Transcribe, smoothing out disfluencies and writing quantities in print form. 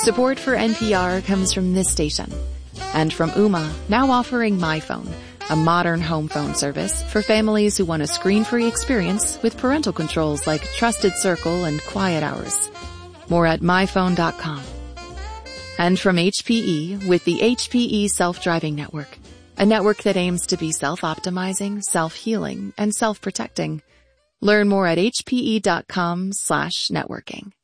Support for NPR comes from this station and from Ooma, now offering MyPhone, a modern home phone service for families who want a screen-free experience with parental controls like Trusted Circle and Quiet Hours. More at myphone.com. And from HPE with the HPE Self-Driving Network, a network that aims to be self-optimizing, self-healing, and self-protecting. Learn more at hpe.com/networking.